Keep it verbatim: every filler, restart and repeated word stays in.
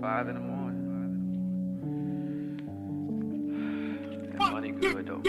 five in the morning. That money good though.